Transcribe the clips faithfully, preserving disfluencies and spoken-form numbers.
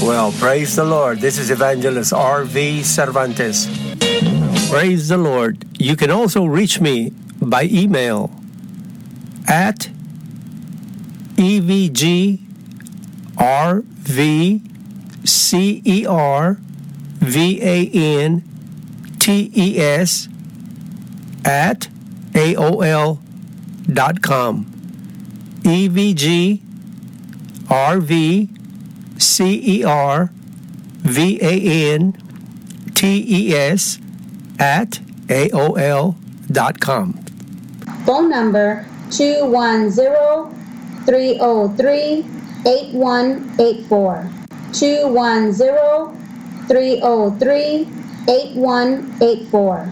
Well, praise the Lord. This is Evangelist R V Cervantes. Praise the Lord. You can also reach me by email at E V G R V C E R V A N T E S at A O L dot com. E V G R V C E R V A N T E S at A O L dot com. Phone number two one zero, three zero three, eight one eight four. two one zero, three zero three, eight one eight four.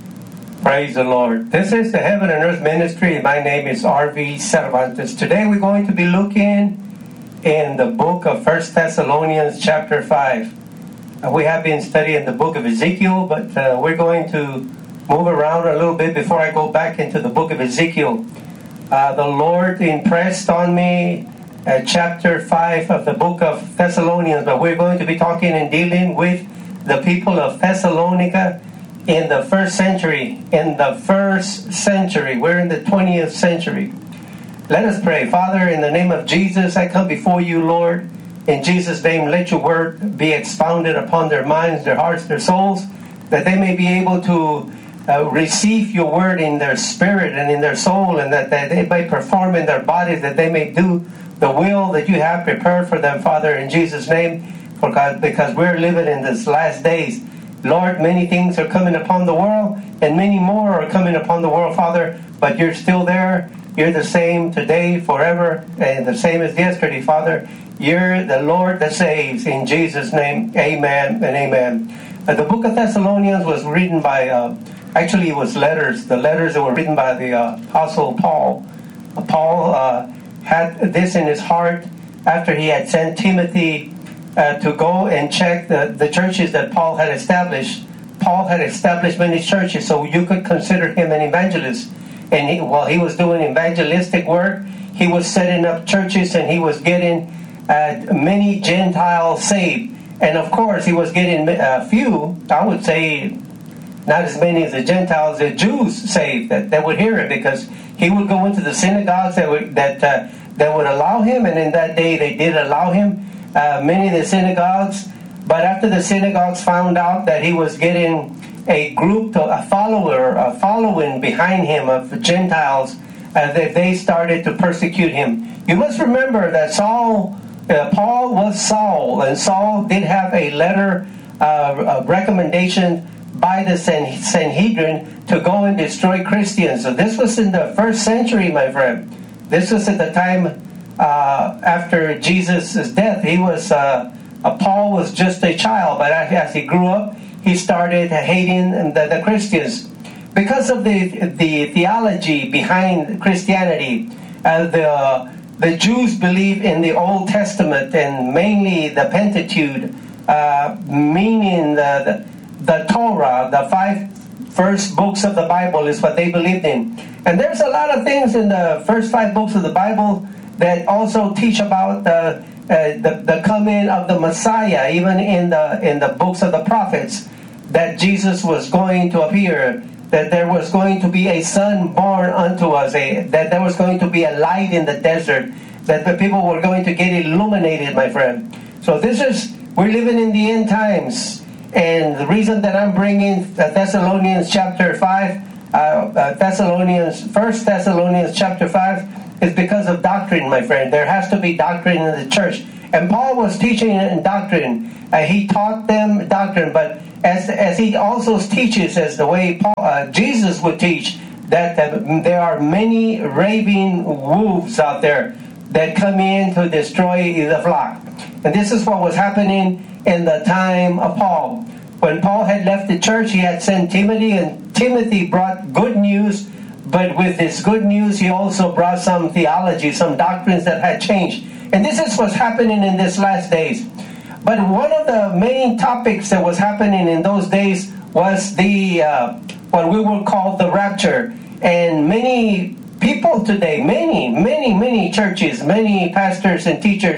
Praise the Lord. This is the Heaven and Earth Ministry. My name is R V Cervantes. Today we're going to be looking in the book of First Thessalonians chapter five. Uh, we have been studying the book of Ezekiel, but uh, we're going to move around a little bit before I go back into the book of Ezekiel. Uh, the Lord impressed on me uh, chapter five of the book of Thessalonians, but we're going to be talking and dealing with the people of Thessalonica in the first century. In the first century. We're in the twentieth century. Let us pray. Father, in the name of Jesus, I come before you, Lord. In Jesus' name, let your word be expounded upon their minds, their hearts, their souls, that they may be able to uh, receive your word in their spirit and in their soul, and that, that they may perform in their bodies, that they may do the will that you have prepared for them, Father, in Jesus' name, for God, because we're living in these last days. Lord, many things are coming upon the world, and many more are coming upon the world, Father, but you're still there. You're the same today, forever, and the same as yesterday, Father. You're the Lord that saves. In Jesus' name, amen and amen. Uh, the book of Thessalonians was written by, uh, actually it was letters, the letters that were written by the uh, Apostle Paul. Uh, Paul uh, had this in his heart after he had sent Timothy uh, to go and check the, the churches that Paul had established. Paul had established many churches, so you could consider him an evangelist. And he, while he was doing evangelistic work, he was setting up churches, and he was getting uh, many Gentiles saved. And of course, he was getting a few, I would say, not as many as the Gentiles, the Jews saved that, that would hear it, because he would go into the synagogues that would that uh, that would allow him, and in that day they did allow him. Uh, many of the synagogues, but after the synagogues found out that he was getting a group, a follower, a following behind him of Gentiles, uh, that they started to persecute him. You must remember that Saul, uh, Paul was Saul, and Saul did have a letter uh, of recommendation by the Sanhedrin to go and destroy Christians. So this was in the first century, my friend. This was at the time uh, after Jesus' death. He was uh, uh, Paul was just a child, but as he grew up, he started hating the, the Christians because of the the theology behind Christianity. Uh, the the Jews believe in the Old Testament, and mainly the Pentateuch, uh, meaning the, the the Torah, the five first books of the Bible is what they believed in. And there's a lot of things in the first five books of the Bible that also teach about the uh, the, the coming of the Messiah, even in the in the books of the prophets, that Jesus was going to appear, that there was going to be a son born unto us, a, that there was going to be a light in the desert, that the people were going to get illuminated, my friend. So this is, we're living in the end times. And the reason that I'm bringing Thessalonians chapter five, uh, uh, Thessalonians, First Thessalonians chapter five, is because of doctrine, my friend. There has to be doctrine in the church. And Paul was teaching in doctrine. Uh, he taught them doctrine, but as as he also teaches, as the way Paul, uh, Jesus would teach, that uh, there are many raving wolves out there that come in to destroy the flock. And this is what was happening in the time of Paul. When Paul had left the church, he had sent Timothy, and Timothy brought good news, but with this good news, he also brought some theology, some doctrines that had changed. And this is what's happening in these last days. But one of the main topics that was happening in those days was the uh, what we will call the rapture. And many people today, many, many, many churches, many pastors and teachers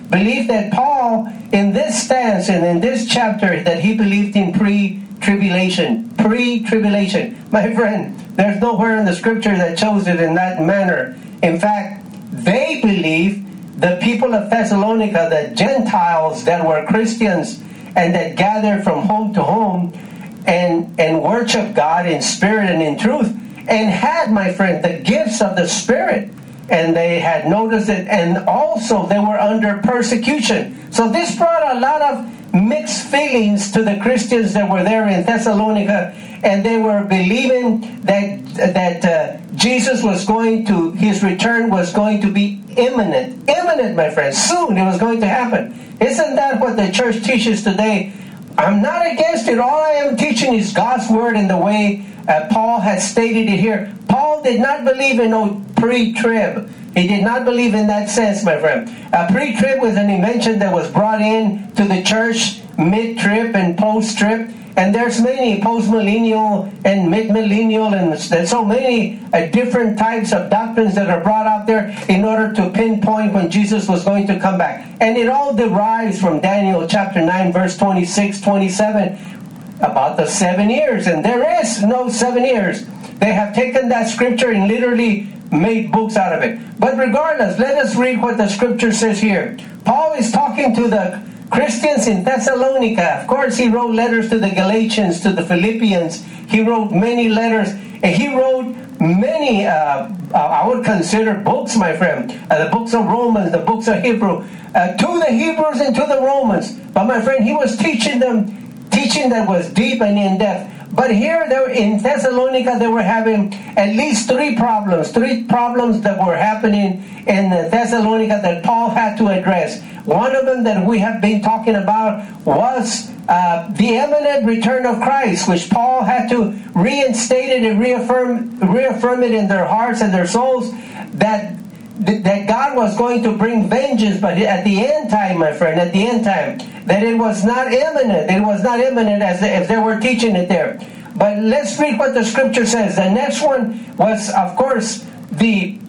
believed that Paul, in this stance and in this chapter, that he believed in pre-tribulation. Pre-tribulation. My friend, there's nowhere in the scripture that shows it in that manner. In fact, they believe, the people of Thessalonica, the Gentiles that were Christians and that gathered from home to home and, and worship God in spirit and in truth, and had, my friend, the gifts of the Spirit. And they had noticed it, and also they were under persecution. So this brought a lot of mixed feelings to the Christians that were there in Thessalonica, and they were believing that that uh, Jesus was going to, his return was going to be imminent. Imminent, my friends. Soon it was going to happen. Isn't that what the church teaches today? I'm not against it. All I am teaching is God's word in the way uh, Paul has stated it here. Paul did not believe in no pre-trib. He did not believe in that sense, my friend. A pre-trib was an invention that was brought in to the church mid-trib and post-trib. And there's many post-millennial and mid-millennial, and there's so many uh, different types of doctrines that are brought out there in order to pinpoint when Jesus was going to come back. And it all derives from Daniel chapter nine, verse twenty-six, twenty-seven, about the seven years. And there is no seven years. They have taken that scripture and literally made books out of it. But regardless, let us read what the scripture says here. Paul is talking to the Christians in Thessalonica. Of course, he wrote letters to the Galatians, to the Philippians. He wrote many letters. And he wrote many, uh, uh, I would consider books, my friend. Uh, the books of Romans, the books of Hebrew. Uh, to the Hebrews and to the Romans. But my friend, he was teaching them, teaching that was deep and in-depth. But here they were, in Thessalonica, they were having at least three problems. Three problems that were happening in Thessalonica that Paul had to address. One of them that we have been talking about was uh, the imminent return of Christ, which Paul had to reinstate it and reaffirm, reaffirm it in their hearts and their souls, that that God was going to bring vengeance, but at the end time, my friend, at the end time, that it was not imminent. It was not imminent as if they were teaching it there. But let's read what the scripture says. The next one was, of course, the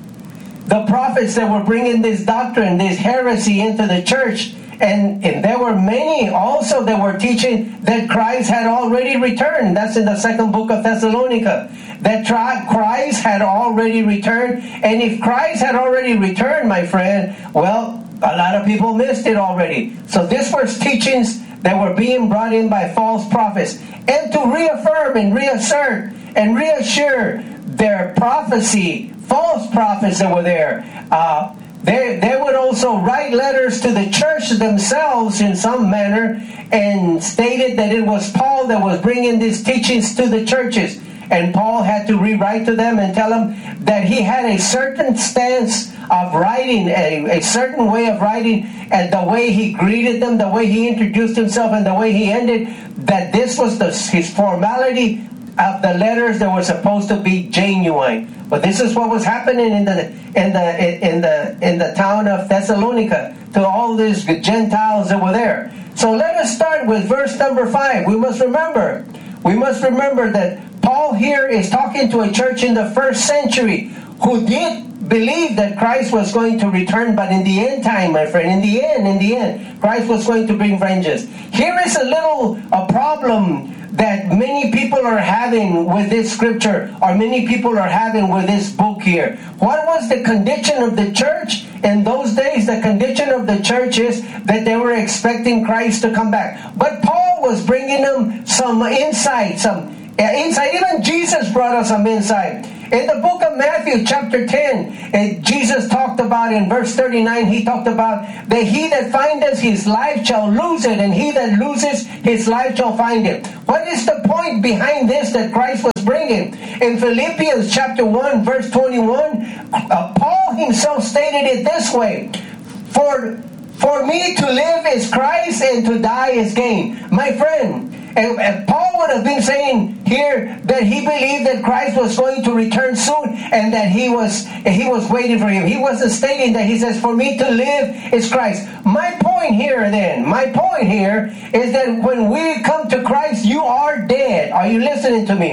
the prophets that were bringing this doctrine, this heresy into the church. And, and there were many also that were teaching that Christ had already returned. That's in the second book of Thessalonica. That Christ had already returned. And if Christ had already returned, my friend, well, a lot of people missed it already. So this was teachings that were being brought in by false prophets. And to reaffirm and reassert and reassure their prophecy, false prophets that were there, uh, They, they would also write letters to the church themselves in some manner and stated that it was Paul that was bringing these teachings to the churches. And Paul had to rewrite to them and tell them that he had a certain stance of writing, a, a certain way of writing, and the way he greeted them, the way he introduced himself, and the way he ended, that this was the, his formality of the letters that were supposed to be genuine. But this is what was happening in the in the in the in the town of Thessalonica to all these Gentiles that were there. So let us start with verse number five. We must remember, we must remember that Paul here is talking to a church in the first century who did believe that Christ was going to return, but in the end time, my friend, in the end, in the end, Christ was going to bring vengeance. Here is a little a problem that many people are having with this scripture, or many people are having with this book here. What was the condition of the church in those days? The condition of the church is that they were expecting Christ to come back. But Paul was bringing them some insight, some insight. Even Jesus brought us some insight. In the book of Matthew chapter ten, Jesus talked about, in verse thirty-nine, he talked about that he that findeth his life shall lose it, and he that loses his life shall find it. What is the point behind this that Christ was bringing? In Philippians chapter one, verse twenty-one, uh, Paul himself stated it this way: For, for me to live is Christ, and to die is gain. My friend, And, and Paul would have been saying here that he believed that Christ was going to return soon, and that he was he was waiting for him. He wasn't stating that. He says, for me to live is Christ. My point here then, my point here is that when we come to Christ, you are dead. Are you listening to me?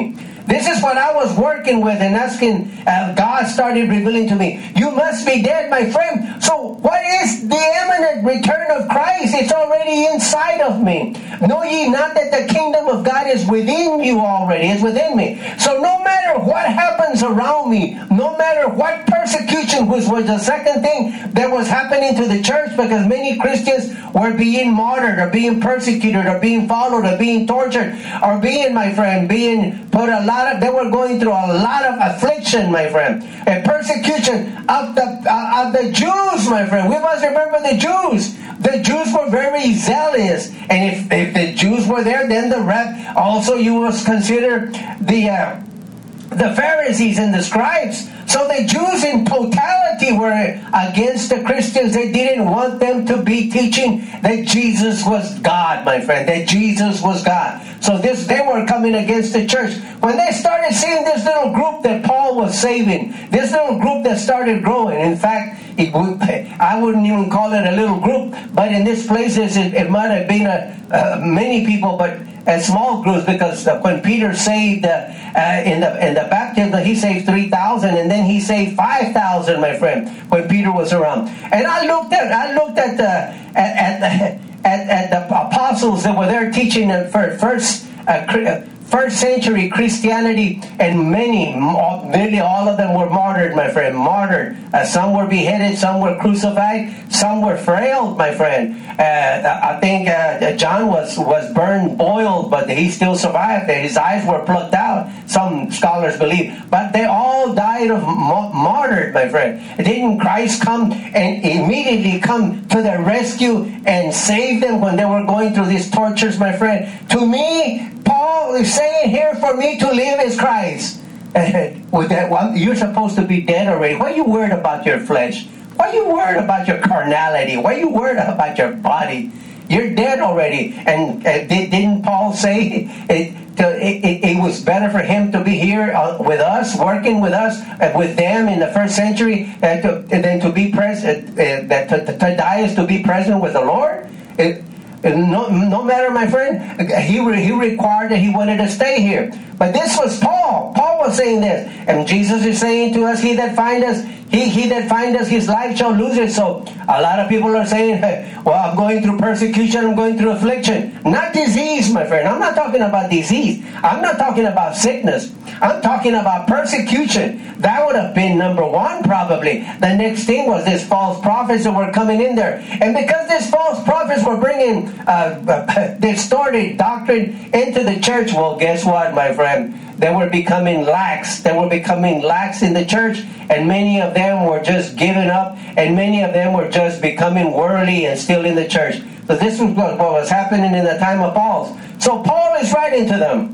This is what I was working with and asking. Uh, God started revealing to me, you must be dead, my friend. So what is the imminent return of Christ? It's already inside of me. Know ye not that the kingdom of God is within you already? It's within me. So no matter what happens around me, no matter what persecution, which was the second thing that was happening to the church, because many Christians were being martyred or being persecuted or being followed or being tortured or being, my friend, being put a lot of, they were going through a lot of affliction, my friend, and persecution of the uh, of the Jews, my friend. We must remember the Jews. The Jews were very zealous, and if, if the Jews were there, then the rest also you must consider the uh, the Pharisees and the scribes. So the Jews in totality were against the Christians. They didn't want them to be teaching that Jesus was God, my friend, that Jesus was God. So this they were coming against the church. When they started seeing this little group that Paul was saving, this little group that started growing. In fact, it would, I wouldn't even call it a little group, but in this place it, it might have been a, uh, many people, but as small groups, because when Peter saved uh, uh, in the in the baptism, he saved three thousand, and then he saved five thousand, my friend, when Peter was around. And I looked at I looked at the at at the, at, at the apostles that were there teaching the first uh, first century Christianity, and many, nearly all of them were martyred, my friend, martyred. Uh, some were beheaded, some were crucified, some were frailed, my friend. Uh, I think uh, John was, was burned, boiled, but he still survived. His eyes were plucked out, some scholars believe. But they all died of ma- martyred, my friend. Didn't Christ come and immediately come to their rescue and save them when they were going through these tortures, my friend? To me, Paul is saying here, for me to live is Christ. With that one, you're supposed to be dead already. Why are you worried about your flesh? Why are you worried about your carnality? Why are you worried about your body? You're dead already. And uh, didn't Paul say it, it, it, it was better for him to be here uh, with us, working with us, uh, with them in the first century, uh, to, than to be present, uh, that to, to die is to be present with the Lord? It, No, no matter, my friend, he he required that he wanted to stay here. But this was Paul. Paul was saying this. And Jesus is saying to us, he that find us, he, he that find us, his life shall lose it. So a lot of people are saying, hey, well, I'm going through persecution, I'm going through affliction. Not disease, my friend. I'm not talking about disease. I'm not talking about sickness. I'm talking about persecution. That would have been number one, probably. The next thing was this false prophets that were coming in there. And because these false prophets were bringing uh, distorted doctrine into the church, well, guess what, my friend? They were becoming lax. They were becoming lax in the church, and many of them were just giving up, and many of them were just becoming worldly and still in the church. So this was what was happening in the time of Paul. So Paul is writing to them.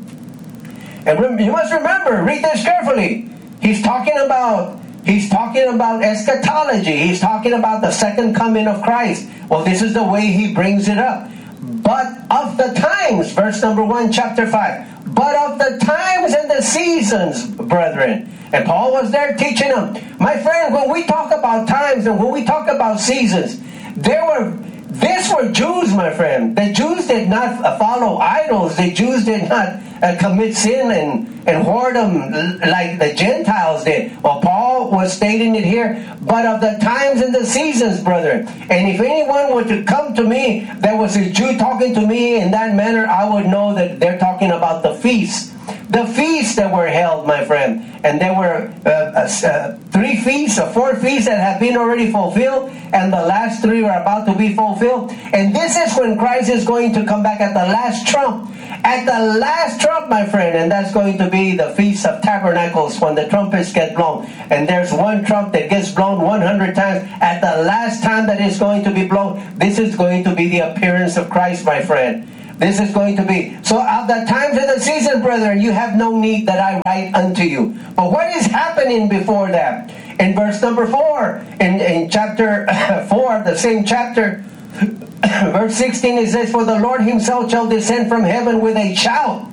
And you must remember, read this carefully. He's talking about He's talking about eschatology. He's talking about the second coming of Christ. Well, this is the way he brings it up. But of the times, verse number one, chapter five. But of the times and the seasons, brethren. And Paul was there teaching them. My friend, when we talk about times and when we talk about seasons, there were, these were Jews, my friend. The Jews did not follow idols. The Jews did not uh, commit sin and, and whoredom like the Gentiles did. Well, Paul was stating it here. But of the times and the seasons, brethren. And if anyone were to come to me, there was a Jew talking to me in that manner, I would know that they're talking about the feasts. The feasts that were held, my friend. And there were uh, uh, three feasts or four feasts that have been already fulfilled. And the last three are about to be fulfilled. And this is when Christ is going to come back at the last trump. At the last trump, my friend. And that's going to be the Feast of Tabernacles, when the trumpets get blown. And there's one trump that gets blown one hundred times. At the last time that is going to be blown, this is going to be the appearance of Christ, my friend. This is going to be. So of the times of the season, brethren, you have no need that I write unto you. But what is happening before that? In verse number four, in, in chapter four, the same chapter, verse sixteen, it says, for the Lord himself shall descend from heaven with a shout.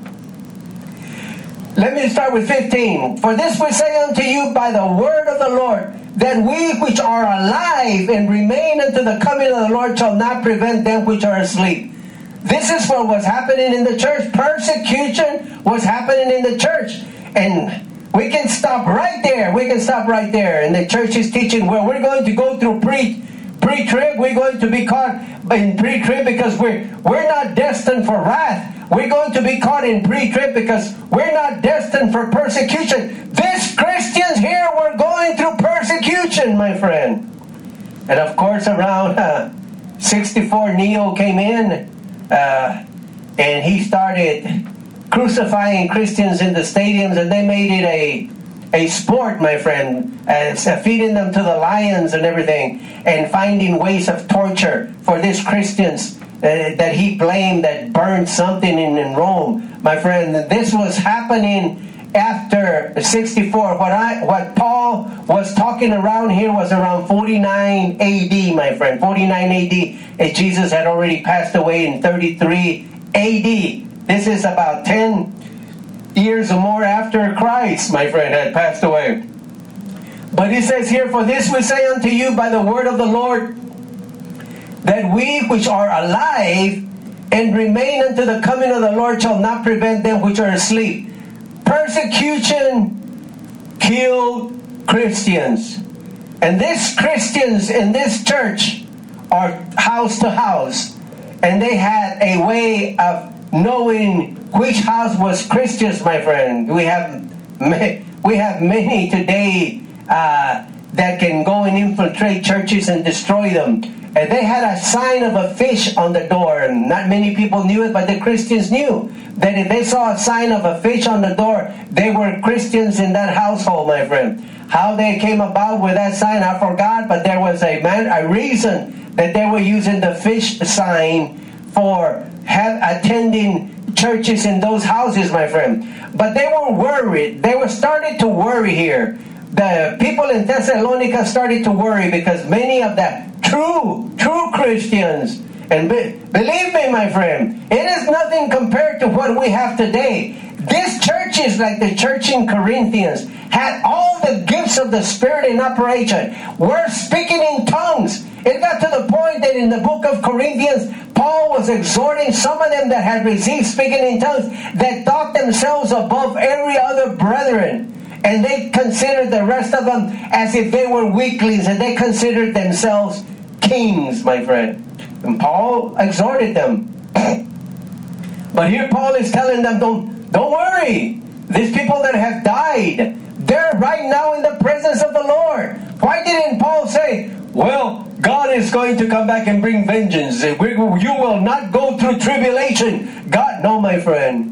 Let me start with fifteen. For this we say unto you by the word of the Lord, that we which are alive and remain unto the coming of the Lord shall not prevent them which are asleep. This is what was happening in the church. Persecution was happening in the church. And we can stop right there. We can stop right there. And the church is teaching, well, we're going to go through pre, pre-trib. We're going to be caught in pre-trib because we're, we're not destined for wrath. We're going to be caught in pre-trib because we're not destined for persecution. These Christians here were going through persecution, my friend. And of course, around uh, sixty-four, Neo came in uh, and he started crucifying Christians in the stadiums, and they made it a a sport, my friend, as uh, feeding them to the lions and everything, and finding ways of torture for these Christians uh, that he blamed that burned something in, in Rome, my friend. This was happening after sixty-four. What I what Paul was talking around here was around forty-nine A D, my friend. forty-nine A D. And Jesus had already passed away in thirty-three A D. This is about ten years or more after Christ, my friend, had passed away. But he says here, for this we say unto you by the word of the Lord, that we which are alive and remain unto the coming of the Lord shall not prevent them which are asleep. Persecution killed Christians. And these Christians in this church are house to house. And they had a way of knowing which house was Christians, my friend. We have we have many today uh, that can go and infiltrate churches and destroy them. And they had a sign of a fish on the door, and not many people knew it, but the Christians knew that if they saw a sign of a fish on the door, they were Christians in that household, my friend. How they came about with that sign, I forgot, but there was a man, a reason that they were using the fish sign for have, attending churches in those houses, my friend. But they were worried. They were starting to worry here. The people in Thessalonica started to worry because many of the true, true Christians, and be, believe me, my friend, it is nothing compared to what we have today. This church is like the church in Corinthians, had all the gifts of the Spirit in operation. We're speaking in tongues. It got to the point that in the book of Corinthians, Paul was exhorting some of them that had received speaking in tongues that thought themselves above every other brethren. And they considered the rest of them as if they were weaklings, and they considered themselves kings, my friend. And Paul exhorted them. But here Paul is telling them, don't, don't worry. These people that have died, they're right now in the presence of the Lord. Why didn't Paul say, well, God is going to come back and bring vengeance. You will not go through tribulation. God, no, my friend.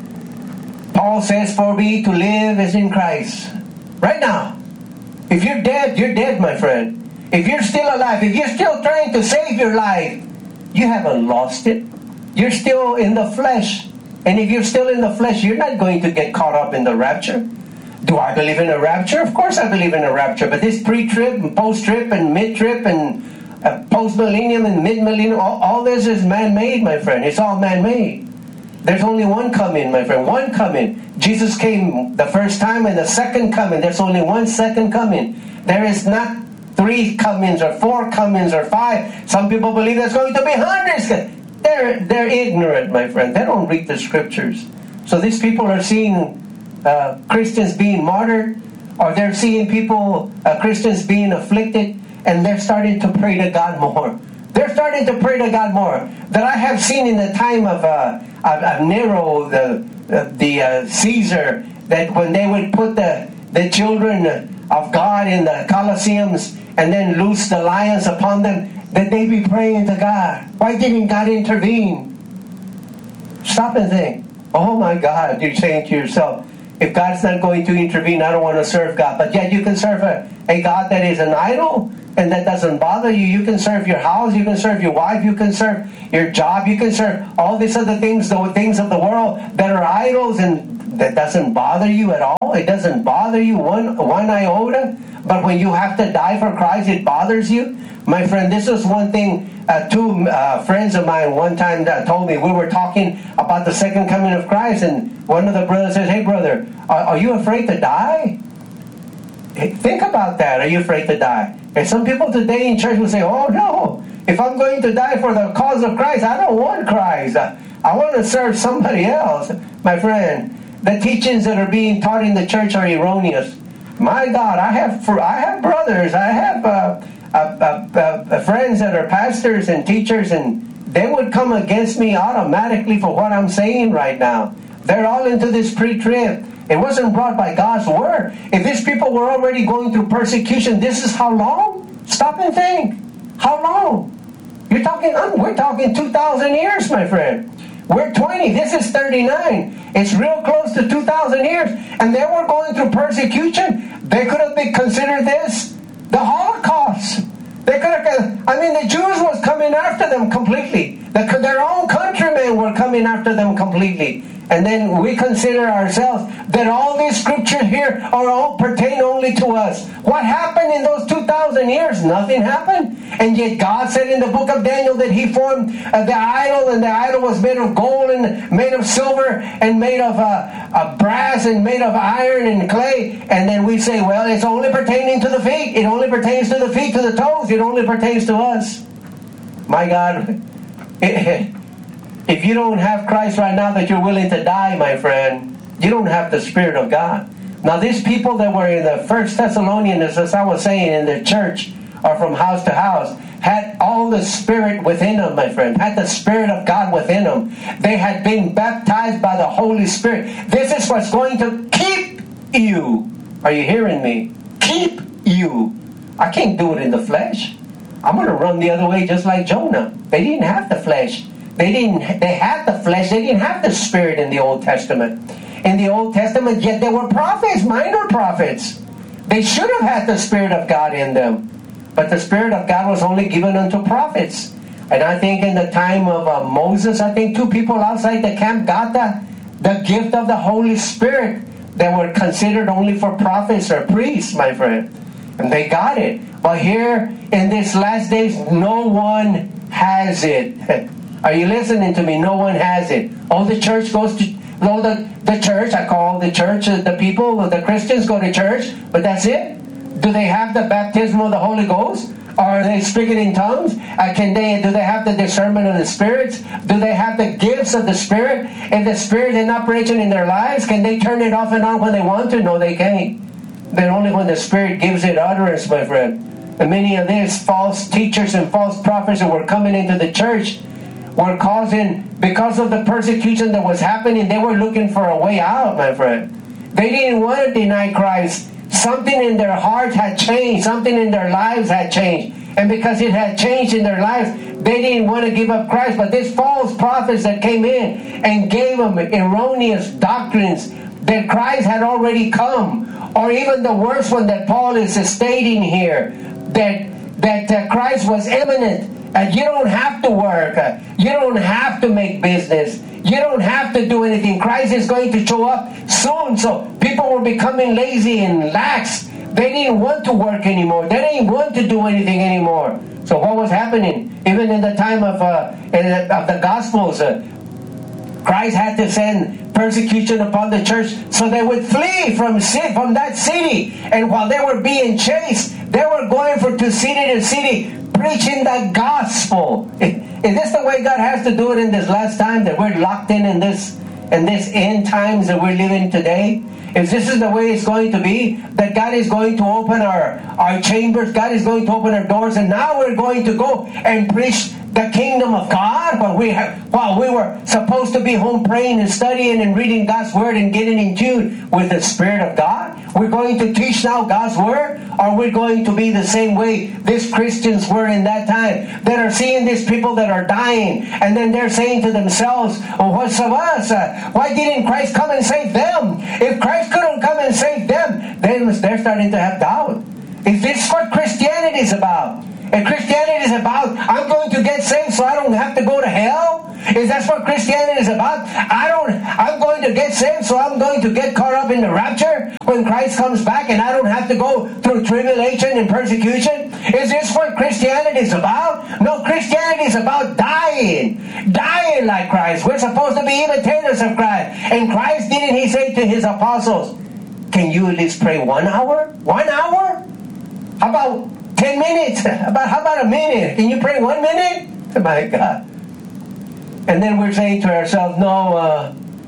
Paul says, for me to live is in Christ. Right now. If you're dead, you're dead, my friend. If you're still alive, if you're still trying to save your life, you haven't lost it. You're still in the flesh. And if you're still in the flesh, you're not going to get caught up in the rapture. Do I believe in a rapture? Of course I believe in a rapture. But this pre-trib and post-trib and mid-trib and uh, post-millennium and mid-millennium, all, all this is man-made, my friend. It's all man-made. There's only one coming, my friend. One coming. Jesus came the first time, and the second coming. There's only one second coming. There is not three comings or four comings or five. Some people believe there's going to be hundreds. They're, they're ignorant, my friend. They don't read the scriptures. So these people are seeing uh, Christians being martyred, or they're seeing people, uh, Christians being afflicted, and they're starting to pray to God more. They're starting to pray to God more. That I have seen in the time of, uh, of, of Nero, the, uh, the uh, Caesar, that when they would put the, the children of God in the Colosseums and then loose the lions upon them, that they be praying to God. Why didn't God intervene? Stop and think. Oh my God, you're saying to yourself, if God's not going to intervene, I don't want to serve God. But yet you can serve a, a God that is an idol and that doesn't bother you. You can serve your house, you can serve your wife, you can serve your job, you can serve all these other things, the things of the world that are idols, and that doesn't bother you at all. It doesn't bother you one, one iota. But when you have to die for Christ, it bothers you. My friend, this is one thing uh, two uh, friends of mine one time uh, told me. We were talking about the second coming of Christ, and one of the brothers says, hey brother, are, are you afraid to die? Hey, think about that. Are you afraid to die? And some people today in church will say, oh no, if I'm going to die for the cause of Christ, I don't want Christ. I, I want to serve somebody else. My friend, the teachings that are being taught in the church are erroneous. My God, I have I have brothers, I have uh, uh, uh, uh, friends that are pastors and teachers, and they would come against me automatically for what I'm saying right now. They're all into this pre-trib. It wasn't brought by God's word. If these people were already going through persecution, this is how long? Stop and think. How long? You're talking, we're talking two thousand years, my friend. We're twenty. This is thirty-nine. It's real close to two thousand years. And they were going through persecution. They could have been considered this the Holocaust. They could have, I mean, the Jews was coming after them completely. The, their own countrymen were coming after them completely. And then we consider ourselves that all these scriptures here are all pertain only to us. What happened in those two thousand years? Nothing happened. And yet God said in the book of Daniel that he formed uh, the idol, and the idol was made of gold and made of silver and made of, uh, of brass and made of iron and clay. And then we say, well, it's only pertaining to the feet. It only pertains to the feet, to the toes. It only pertains to us. My God. It, If you don't have Christ right now that you're willing to die, my friend, you don't have the Spirit of God. Now, these people that were in the First Thessalonians, as I was saying, in the church or from house to house, had all the Spirit within them, my friend, had the Spirit of God within them. They had been baptized by the Holy Spirit. This is what's going to keep you. Are you hearing me? Keep you. I can't do it in the flesh. I'm going to run the other way just like Jonah. They didn't have the flesh. They didn't. They had the flesh. They didn't have the Spirit in the Old Testament. In the Old Testament, yet there were prophets, minor prophets. They should have had the Spirit of God in them. But the Spirit of God was only given unto prophets. And I think in the time of uh, Moses, I think two people outside the camp got the, the gift of the Holy Spirit that were considered only for prophets or priests, my friend. And they got it. But here in these last days, no one has it. Are you listening to me? No one has it. Oh, the church goes to, no, the, the church, I call the church, uh, the people, the Christians go to church, but that's it? Do they have the baptism of the Holy Ghost? Or are they speaking in tongues? Uh, can they? Do they have the discernment of the spirits? Do they have the gifts of the Spirit? If the Spirit is operation in their lives, can they turn it off and on when they want to? No, they can't. Then only when the Spirit gives it utterance, my friend. And many of these false teachers and false prophets that were coming into the church were causing, because of the persecution that was happening, they were looking for a way out, my friend. They didn't want to deny Christ. Something in their heart had changed. Something in their lives had changed. And because it had changed in their lives, they didn't want to give up Christ. But these false prophets that came in and gave them erroneous doctrines that Christ had already come. Or even the worst one that Paul is stating here, that, that uh, Christ was imminent. Uh, you don't have to work. Uh, you don't have to make business. You don't have to do anything. Christ is going to show up soon. So people were becoming lazy and lax. They didn't want to work anymore. They didn't want to do anything anymore. So what was happening? Even in the time of, uh, in the, of the Gospels, uh, Christ had to send persecution upon the church so they would flee from, from that city. And while they were being chased, they were going from to city to city, preaching the gospel. Is this the way God has to do it in this last time, that we're locked in in this in this end times that we're living today? If this is the way it's going to be, that God is going to open our, our chambers, God is going to open our doors, and now we're going to go and preach the kingdom of God while we have, while we were supposed to be home praying and studying and reading God's word and getting in tune with the Spirit of God. We're going to teach now God's word, or we're going to be the same way these Christians were in that time, that are seeing these people that are dying, and then they're saying to themselves, oh, what's of us? Uh, why didn't Christ come and save them? If Christ couldn't come and save them, then they're starting to have doubt. Is this what Christianity is about? And Christianity is about, I'm going to get saved so I don't have to go to hell? Is that what Christianity is about? I don't, I'm going to get saved so I'm going to get caught up in the rapture when Christ comes back and I don't have to go through tribulation and persecution? Is this what Christianity is about? No, Christianity is about dying. Dying like Christ. We're supposed to be imitators of Christ. And Christ, didn't he say to his apostles, can you at least pray one hour? One hour? How about ten minutes? About, how about a minute? Can you pray one minute? My God. And then we're saying to ourselves, no, uh,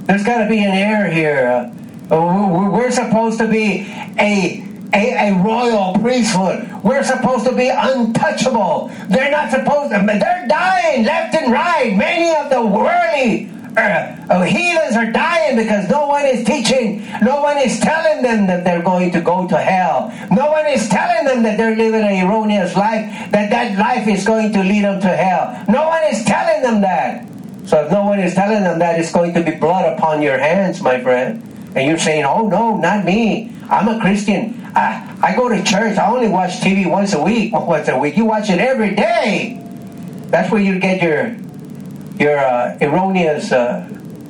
There's got to be an error here. Uh, we're supposed to be a, a, a royal priesthood. We're supposed to be untouchable. They're not supposed to, they're dying left and right. Many of the worldly uh, uh, heathens are dying because no one is teaching, no one is telling them that they're going to go to hell. No one is telling them that they're living an erroneous life, that that life is going to lead them to hell. No one is telling them that. So if no one is telling them that, it's going to be blood upon your hands, my friend. And you're saying, oh no, not me. I'm a Christian. I, I go to church. I only watch T V once a week. Once a week. You watch it every day. That's where you get your your uh, erroneous uh,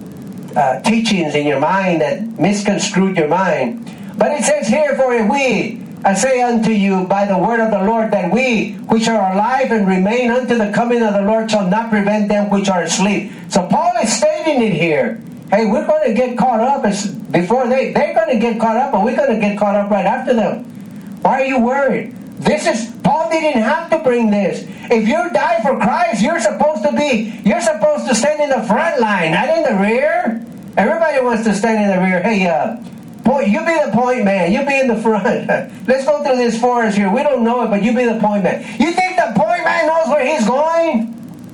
uh, teachings in your mind that misconstrued your mind. But it says here, for if we, I say unto you by the word of the Lord, that we which are alive and remain unto the coming of the Lord shall not prevent them which are asleep. So Paul is stating it here. Hey, we're going to get caught up as before they, they're going to get caught up, but we're going to get caught up right after them. Why are you worried? This is, Paul didn't have to bring this. If you die for Christ, you're supposed to be, you're supposed to stand in the front line, not in the rear. Everybody wants to stand in the rear. Hey, uh, point, you be the point man. You be in the front. Let's go through this forest here. We don't know it, but you be the point man. You think the point man knows where he's going?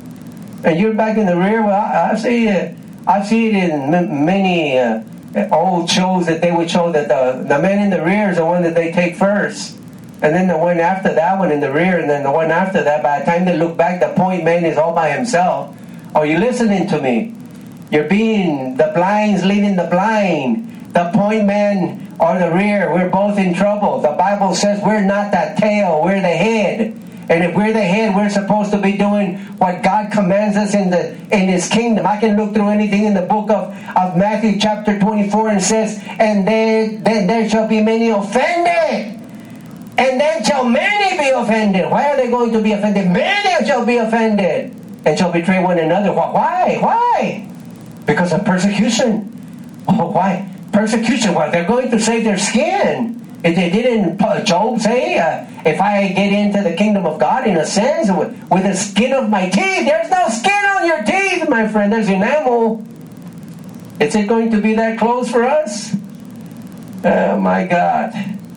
And you're back in the rear? Well, I, I see it. I see it in m- many uh, old shows that they would show that the, the man in the rear is the one that they take first. And then the one after that one in the rear, and then the one after that, by the time they look back, the point man is all by himself. Are you listening to me? You're being, the blind's leading the blind. The point man or the rear, we're both in trouble. The Bible says we're not the tail, we're the head. And if we're the head, we're supposed to be doing what God commands us in the in His kingdom. I can look through anything in the book of, of Matthew chapter twenty-four and says, and there, there, there shall be many offended. And then shall many be offended. Why are they going to be offended? Many shall be offended and shall betray one another. Why? Why? Because of persecution. Oh, why? Persecution. Well, they're going to save their skin. If they didn't, Job say, uh, if I get into the kingdom of God, in a sense, with, with the skin of my teeth, there's no skin on your teeth, my friend. There's enamel. Is it going to be that close for us? Oh, my God.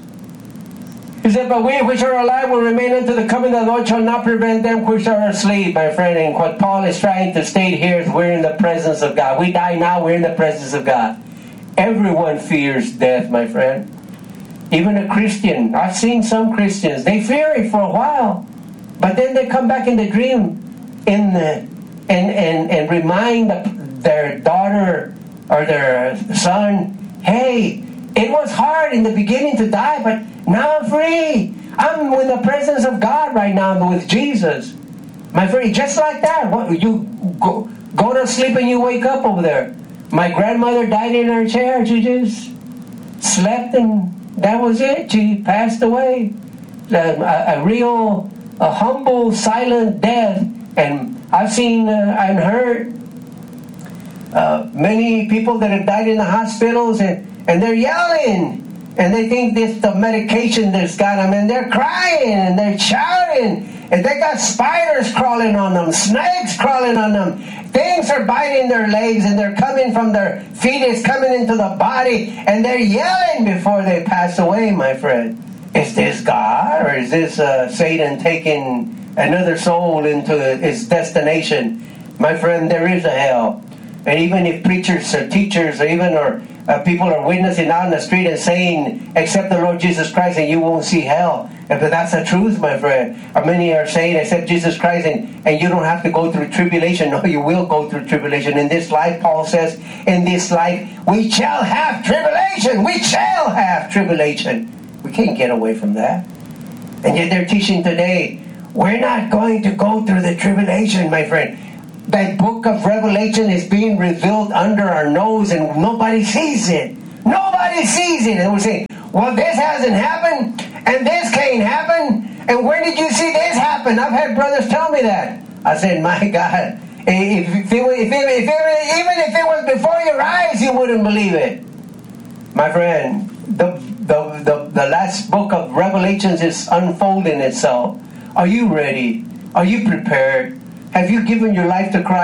He said, but we which are alive will remain unto the coming of the Lord shall not prevent them which are asleep, my friend. And what Paul is trying to state here is we're in the presence of God. We die now, we're in the presence of God. Everyone fears death, my friend. Even a Christian. I've seen some Christians. They fear it for a while. But then they come back in the dream in the, and, and, and remind the, their daughter or their son, hey, it was hard in the beginning to die, but now I'm free. I'm in the presence of God right now. I'm with Jesus. My friend, just like that. What, you go, go to sleep and you wake up over there. My grandmother died in her chair. She just slept and that was it. She passed away. A, a, a real, a humble, silent death. And I've seen uh, and heard uh, many people that have died in the hospitals, and, and they're yelling. And they think this the medication that's got them, and they're crying and they're shouting, and they got spiders crawling on them, snakes crawling on them, things are biting their legs, and they're coming from their feet, it's coming into the body, and they're yelling before they pass away, my friend. Is this God, or is this uh, Satan taking another soul into its destination? My friend, there is a hell. And even if preachers or teachers or even or uh, people are witnessing out in the street and saying, accept the Lord Jesus Christ and you won't see hell. And but that's the truth, my friend. Or many are saying, accept Jesus Christ and, and you don't have to go through tribulation. No, you will go through tribulation. In this life, Paul says, in this life, we shall have tribulation. We shall have tribulation. We can't get away from that. And yet they're teaching today, we're not going to go through the tribulation, my friend. That book of Revelation is being revealed under our nose and nobody sees it. Nobody sees it. And we're saying, well, this hasn't happened and this can't happen. And when did you see this happen? I've had brothers tell me that. I said, my God, if, if, it, if, it, if it, even if it was before your eyes, you wouldn't believe it. My friend, the, the, the, the last book of Revelations is unfolding itself. Are you ready? Are you prepared? Have you given your life to Christ?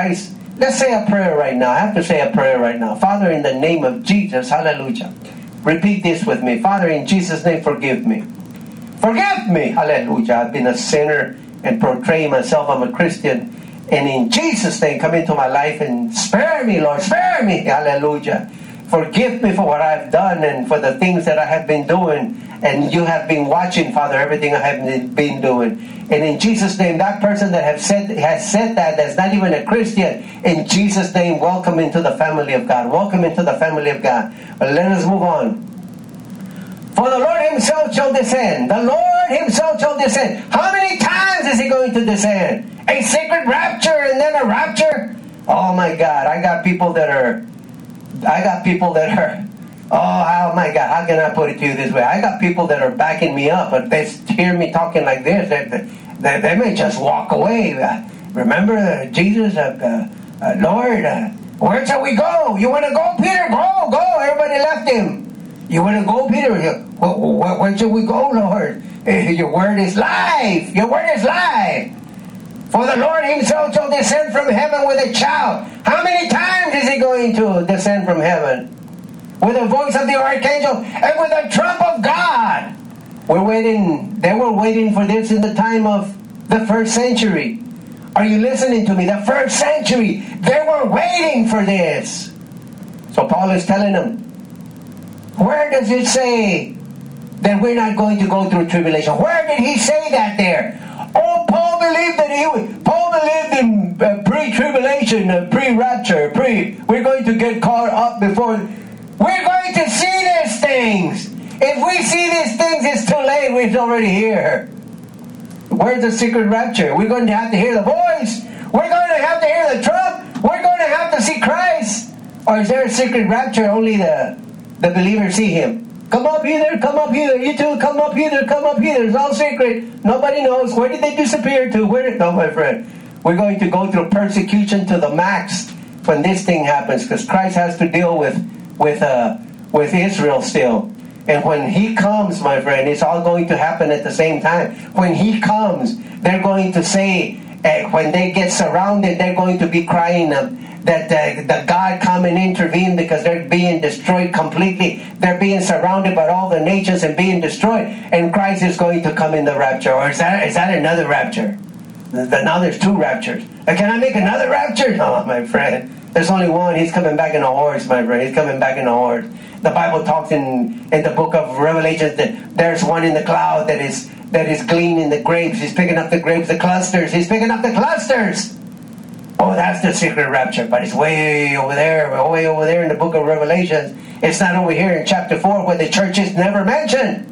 Let's say a prayer right now. I have to say a prayer right now. Father, in the name of Jesus, hallelujah. Repeat this with me. Father, in Jesus' name, forgive me. Forgive me, hallelujah. I've been a sinner and portraying myself I'm a Christian. And in Jesus' name, come into my life and spare me, Lord. Spare me, hallelujah. Forgive me for what I've done and for the things that I have been doing. And you have been watching, Father, everything I have been doing. And in Jesus' name, that person that have said, has said that, that's not even a Christian, in Jesus' name, welcome into the family of God. Welcome into the family of God. But let us move on. For the Lord himself shall descend. The Lord himself shall descend. How many times is he going to descend? A secret rapture and then a rapture? Oh my God, I got people that are, I got people that are, oh, oh my God, how can I put it to you this way? I got people that are backing me up, but they hear me talking like this, they, they, they may just walk away. Uh, remember uh, Jesus, uh, uh, uh, Lord, uh, where shall we go? You want to go, Peter? Go, go. Everybody left him. You want to go, Peter? Where, where, where should we go, Lord? Your word is life. Your word is life. For the Lord himself shall descend from heaven with a shout. How many times is he going to descend from heaven? With the voice of the archangel and with the trump of God. We're waiting. They were waiting for this in the time of the first century. Are you listening to me? The first century. They were waiting for this. So Paul is telling them, where does it say that we're not going to go through tribulation? Where did he say that there? Oh, Paul believed that he would. Paul believed in uh, pre-tribulation, uh, pre-rapture, pre. We're going to get caught up before. We're going to see these things. If we see these things, it's too late. We're already here. Where's the secret rapture? We're going to have to hear the voice. We're going to have to hear the trump. We're going to have to see Christ. Or is there a secret rapture? Only the the believers see him. Come up hither, come up hither. You two, come up hither, come up hither. It's all secret. Nobody knows. Where did they disappear to? Where did... No, my friend. We're going to go through persecution to the max when this thing happens, because Christ has to deal with with uh, with Israel still. And when he comes, my friend, it's all going to happen at the same time. When he comes, they're going to say, uh, when they get surrounded, they're going to be crying uh, that uh, the God come and intervene, because they're being destroyed completely. They're being surrounded by all the nations and being destroyed. And Christ is going to come in the rapture. Or is that is that another rapture? Now there's two raptures. Uh, can I make another rapture? No, my friend. There's only one. He's coming back in a horse, my friend. He's coming back in a horse. The Bible talks in, in the book of Revelation that there's one in the cloud that is that is gleaning the grapes. He's picking up the grapes, the clusters. He's picking up the clusters. Oh, that's the secret rapture, but it's way over there, way over there in the book of Revelation. It's not over here in chapter four where the church is never mentioned.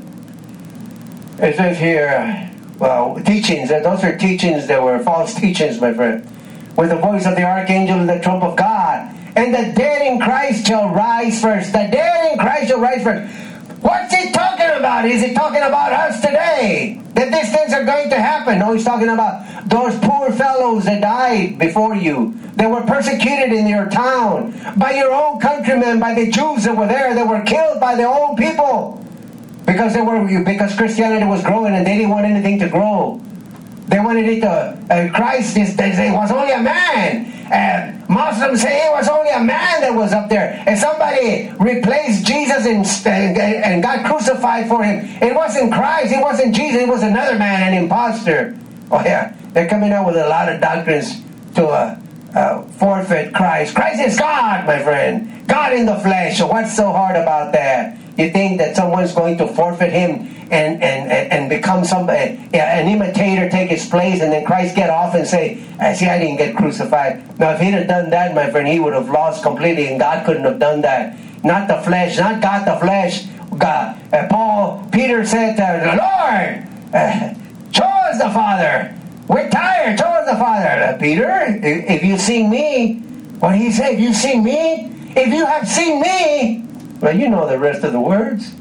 It says here, well, teachings. Those are teachings that were false teachings, my friend. With the voice of the archangel and the trump of God. And the dead in Christ shall rise first. The dead in Christ shall rise first. What's he talking about? Is he talking about us today? That these things are going to happen? No, he's talking about those poor fellows that died before you. They were persecuted in your town. By your own countrymen, by the Jews that were there. They were killed by their own people. Because they were because Christianity was growing and they didn't want anything to grow. They wanted it to, uh, Christ is, they say, was only a man. And Muslims say it was only a man that was up there. And somebody replaced Jesus and, and, and got crucified for him. It wasn't Christ, it wasn't Jesus, it was another man, an imposter. Oh yeah, they're coming out with a lot of doctrines to uh, uh, forfeit Christ. Christ is God, my friend. God in the flesh. So what's so hard about that? You think that someone's going to forfeit him and and, and become some uh, an imitator, take his place, and then Christ get off and say, I see, I didn't get crucified. Now, if he'd have done that, my friend, he would have lost completely, and God couldn't have done that. Not the flesh, not God the flesh. God. Uh, Paul, Peter said to the Lord, uh, show us the Father. We're tired. Show us the Father. Uh, Peter, if you see me, what did he say? If you see me, if you have seen me, well, you know the rest of the words.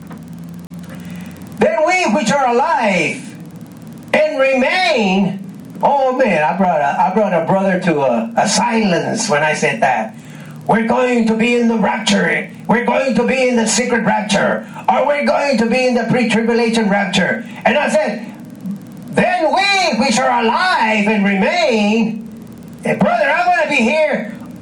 Then we which are alive and remain. Oh man, I brought a, I brought a brother to a, a silence when I said that. We're going to be in the rapture. We're going to be in the secret rapture. Or we're going to be in the pre-tribulation rapture. And I said, then we which are alive and remain. And brother, I'm going to be here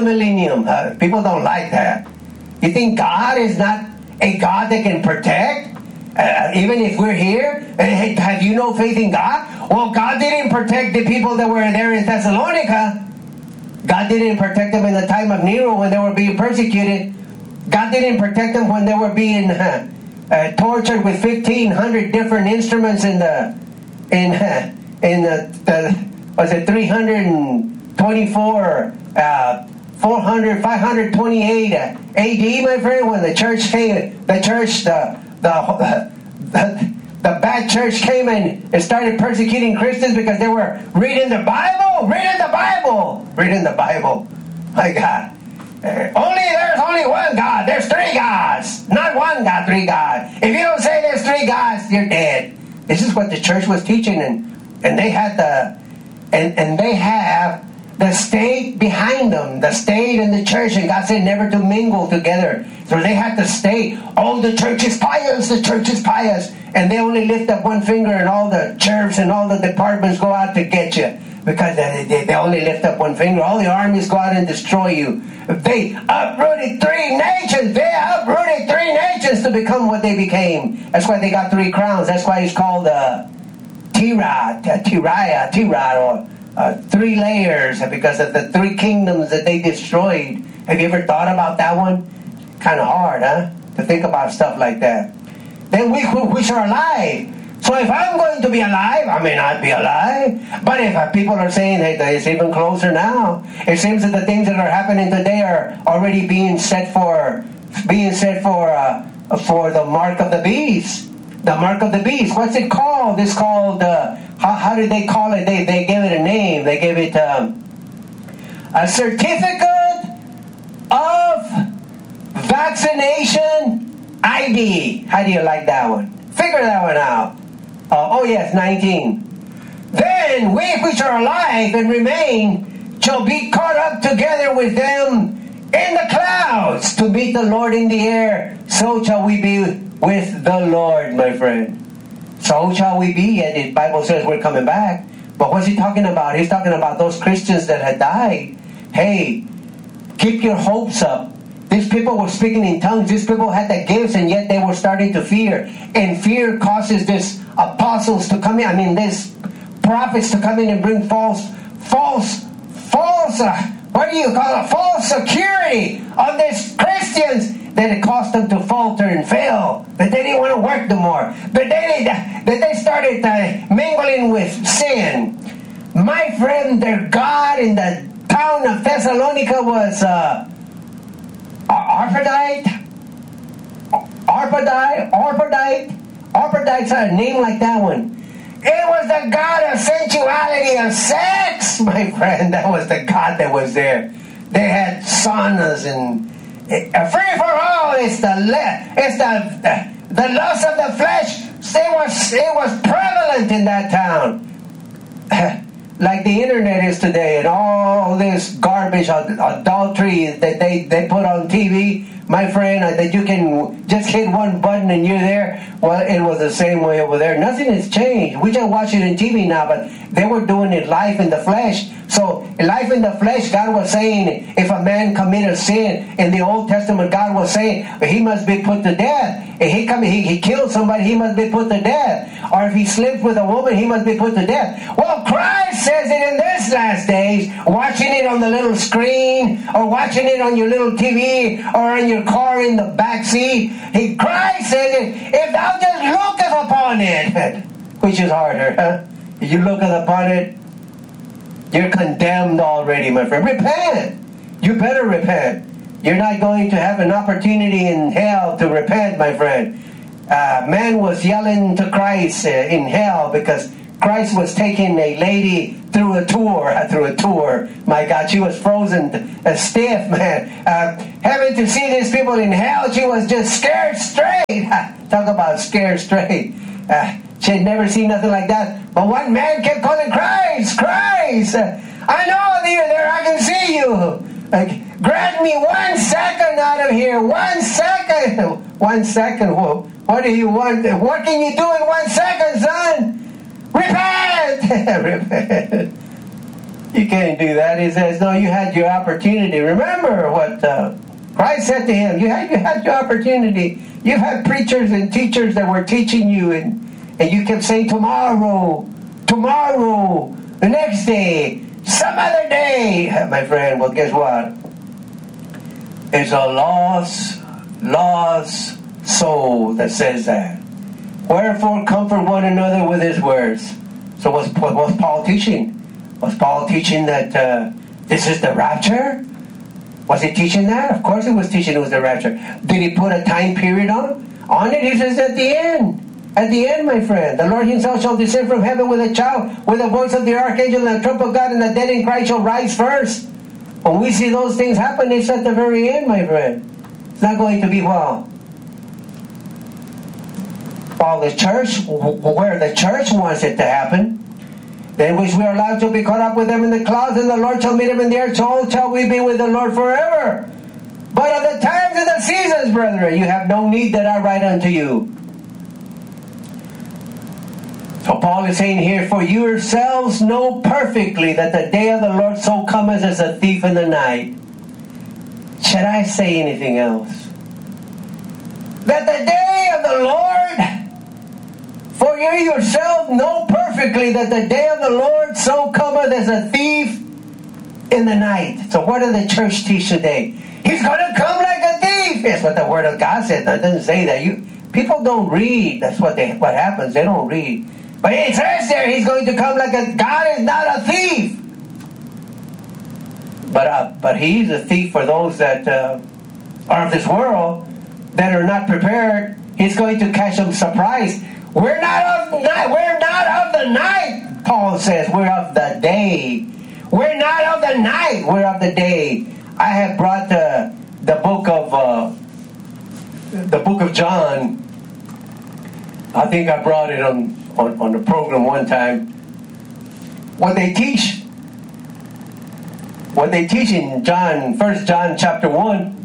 millennium. Uh, people don't like that. You think God is not a God that can protect? Uh, even if we're here, uh, have you no faith in God? Well, God didn't protect the people that were there in Thessalonica. God didn't protect them in the time of Nero when they were being persecuted. God didn't protect them when they were being uh, uh, tortured with fifteen hundred different instruments in the in uh, in the, the was it three hundred twenty-four, uh, four hundred, five hundred twenty-eight A D, my friend, when the church came, the church, the the the, the bad church came and, and started persecuting Christians because they were reading the Bible, reading the Bible, reading the Bible. My God. Uh, only there's only one God. There's three gods. Not one God, three gods. If you don't say there's three gods, you're dead. This is what the church was teaching, and, and they had the and, and they have the state behind them, the state and the church, and God said never to mingle together. So they had the state. Oh, the church is pious, the church is pious. And they only lift up one finger and all the sheriffs and all the departments go out to get you. Because they, they, they only lift up one finger. All the armies go out and destroy you. They uprooted three nations. They uprooted three nations to become what they became. That's why they got three crowns. That's why it's called uh, Tira, Tiriah, Tira, or uh, three layers, because of the three kingdoms that they destroyed. Have you ever thought about that one? Kind of hard, huh? To think about stuff like that. Then we which are alive. So if I'm going to be alive, I may not be alive. But if uh, people are saying that it's even closer now, it seems that the things that are happening today are already being set for, being set for, uh, for the mark of the beast. The mark of the beast. What's it called? It's called. Uh, how, how did they call it? They they gave it a name. They gave it um, a certificate of vaccination I D. How do you like that one? Figure that one out. Uh, oh yes, nineteen. Then we which are alive and remain shall be caught up together with them in the clouds to meet the Lord in the air. So shall we be with the Lord, my friend. So shall we be. Yet the Bible says we're coming back. But what's he talking about? He's talking about those Christians that had died. Hey, keep your hopes up. These people were speaking in tongues. These people had the gifts, and yet they were starting to fear. And fear causes this apostles to come in. I mean, these prophets to come in and bring false, false, false, uh, what do you call it? False security on these Christians that it caused them to falter and fail. That they didn't want to work no more. But they, that they started uh, mingling with sin. My friend, their God in the town of Thessalonica was... Uh, Aphrodite, Aphrodite, Aphrodite, Aphrodite's a name like that one. It was the god of sensuality and sex, my friend. That was the god that was there. They had saunas and uh, free for all. It's the it's the uh, the lust of the flesh. It was it was prevalent in that town. Like the internet is today, and all this garbage, adultery that they, they put on T V, my friend, that you can just hit one button and you're there. Well, it was the same way over there. Nothing has changed. We just watch it on T V now, but they were doing it live in the flesh. So, life in the flesh, God was saying, if a man commit a sin, in the Old Testament, God was saying, he must be put to death. If he come, he, he killed somebody, he must be put to death. Or if he slept with a woman, he must be put to death. Well, Christ says it in this last days, watching it on the little screen, or watching it on your little T V, or on your car in the back seat. He, Christ says it, if thou just looketh upon it, which is harder, huh? If you looketh upon it, you're condemned already, my friend. Repent. You better repent. You're not going to have an opportunity in hell to repent, my friend. Uh, man was yelling to Christ uh, in hell because Christ was taking a lady through a tour, uh, through a tour. My God, she was frozen uh, stiff, man. Uh, having to see these people in hell, she was just scared straight. Talk about scared straight. Uh, she had never seen nothing like that. But one man kept calling, Christ, Christ. Uh, I know you're there. I can see you. Uh, grant me one second out of here. One second. One second. Whoa. What do you want? What can you do in one second, son? Repent! Repent. You can't do that. He says, no, you had your opportunity. Remember what uh, Christ said to him. You had, you had your opportunity. You've had preachers and teachers that were teaching you, and, and you kept saying, tomorrow, tomorrow, the next day, some other day. My friend, well, guess what? It's a lost, lost soul that says that. Wherefore, comfort one another with his words. So what's, what's Paul teaching? Was Paul teaching that uh, this is the rapture? Was he teaching that? Of course he was teaching it was the rapture. Did he put a time period on, on it? He says at the end. At the end, my friend, the Lord himself shall descend from heaven with a shout, with the voice of the archangel and the trump of God, and the dead in Christ shall rise first. When we see those things happen, it's at the very end, my friend. It's not going to be, well, while the church, where the church wants it to happen, then which we are allowed to be caught up with them in the clouds, and the Lord shall meet them in the air, so shall we be with the Lord forever. But of the times and the seasons, brethren, you have no need that I write unto you. So Paul is saying here, for you yourselves know perfectly that the day of the Lord so cometh as a thief in the night. Should I say anything else? That the day of the Lord, for you yourself know perfectly that the day of the Lord so cometh as a thief in the night. So what does the church teach today? He's going to come like a thief. That's what the Word of God says. It doesn't say that. You people don't read. That's what they what happens. They don't read. But it says there, he's going to come like a... God is not a thief. But uh, but he's a thief for those that uh, are of this world, that are not prepared. He's going to catch them surprised. We're not of the night. We're not of the night, Paul says. We're of the day. We're not of the night. We're of the day. I have brought the, the book of... Uh, the book of John. I think I brought it on... On, on the program one time, what they teach, what they teach in John, First John chapter one,